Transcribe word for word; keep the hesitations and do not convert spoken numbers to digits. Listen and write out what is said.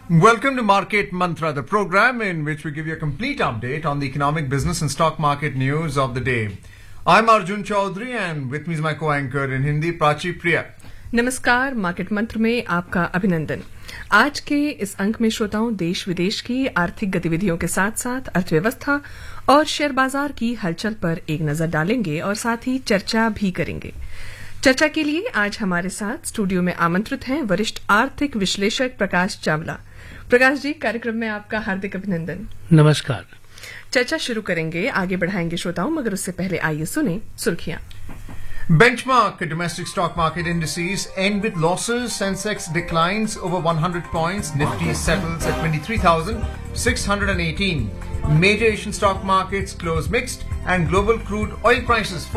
Welcome to Market Mantra, the program in which we give you a complete update on the economic, business and stock market news of the day. I'm Arjun Chaudhary and with me is my co-anchor in Hindi, Prachi Priya. नमस्कार, market मंत्र में आपका अभिनंदन। आज के इस अंक में श्रोताओं देश विदेश की आर्थिक गतिविधियों के साथ साथ अर्थव्यवस्था और शेयर बाजार की हलचल पर एक नजर डालेंगे और साथ ही चर्चा भी करेंगे। चर्चा के लिए आज हमारे साथ स्टूडियो में आमंत्रित हैं वरिष्ठ आर्थिक विश्लेषक प्रकाश चावला। प्रकाश जी, कार्यक्रम में आपका हार्दिक अभिनंदन। नमस्कार। चर्चा शुरू करेंगे, आगे बढ़ाएंगे श्रोताओं, मगर उससे पहले आइए सुने सुर्खियां। Benchmark domestic stock market indices end with losses. Sensex declines over one hundred points. Nifty settles at twenty-three thousand six hundred eighteen. Major Asian stock markets close mixed and global crude oil prices